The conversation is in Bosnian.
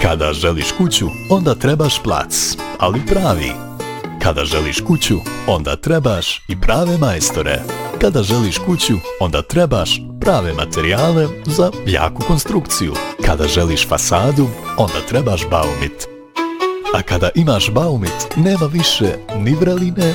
Kada želiš kuću, onda trebaš plac, ali pravi. Kada želiš kuću, onda trebaš i prave majstore. Kada želiš kuću, onda trebaš prave materijale za jaku konstrukciju. Kada želiš fasadu, onda trebaš Baumit. A kada imaš Baumit, nema više ni vreline,